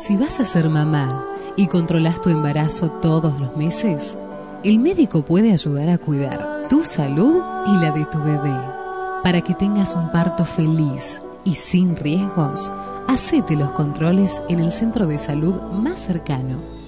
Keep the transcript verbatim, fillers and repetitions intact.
Si vas a ser mamá y controlas tu embarazo todos los meses, el médico puede ayudar a cuidar tu salud y la de tu bebé. Para que tengas un parto feliz y sin riesgos, hacete los controles en el centro de salud más cercano.